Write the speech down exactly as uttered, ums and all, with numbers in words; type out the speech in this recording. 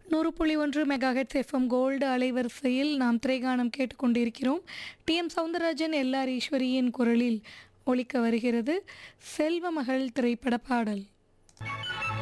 நூறு புள்ளி ஒன்று மெகாஹெட்ஸ் எஃப்எம் கோல்டு அலைவரிசையில் நாம் திரைகானம் கேட்டுக்கொண்டிருக்கிறோம். D M Soundararajan L R ஈஸ்வரியின் குரலில் ஒலிக்க வருகிறது செல்வமகள் திரைப்பட பாடல்.